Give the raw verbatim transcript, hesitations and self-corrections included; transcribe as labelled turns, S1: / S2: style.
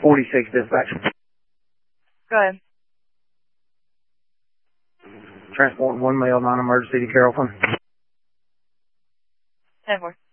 S1: forty-six dispatch.
S2: Go ahead.
S1: Transport one male non-emergency to Carrollton.
S2: ten four.